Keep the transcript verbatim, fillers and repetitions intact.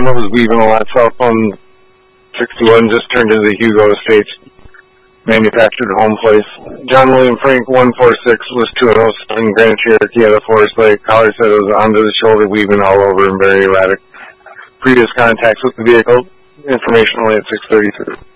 camera was weaving a lot. Cell phone sixty-one just turned into the Hugo Estates manufactured home place. John William Frank one four six was two oh seven Grand Cherokee out of Forest Lake. Caller said it was under the shoulder, weaving all over and very erratic. Previous contacts with the vehicle, information only at six thirty-three.